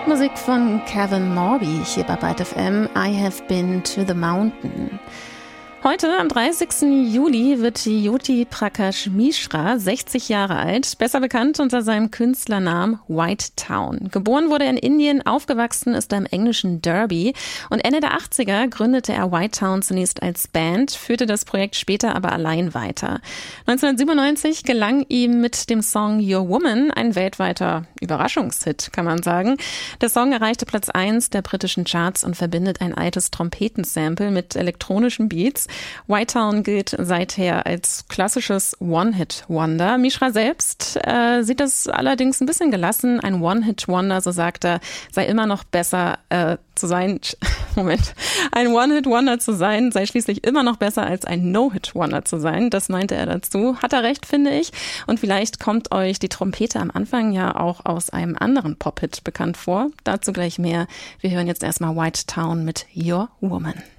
Musik von Kevin Morby hier bei Byte FM. I have been to the mountain. Heute, am 30. Juli, wird Jyoti Prakash Mishra 60 Jahre alt, besser bekannt unter seinem Künstlernamen White Town. Geboren wurde er in Indien, aufgewachsen ist er im englischen Derby und Ende der 80er gründete er White Town zunächst als Band, führte das Projekt später aber allein weiter. 1997 gelang ihm mit dem Song Your Woman ein weltweiter Überraschungshit, kann man sagen. Der Song erreichte Platz 1 der britischen Charts und verbindet ein altes Trompetensample mit elektronischen Beats. White Town gilt seither als klassisches One-Hit-Wonder. Mishra selbst sieht das allerdings ein bisschen gelassen. Ein One-Hit-Wonder, so sagt er, sei immer noch besser zu sein. Ein One-Hit-Wonder zu sein, sei schließlich immer noch besser als ein No-Hit-Wonder zu sein. Das meinte er dazu. Hat er recht, finde ich. Und vielleicht kommt euch die Trompete am Anfang ja auch aus einem anderen Pop-Hit bekannt vor. Dazu gleich mehr. Wir hören jetzt erstmal White Town mit Your Woman.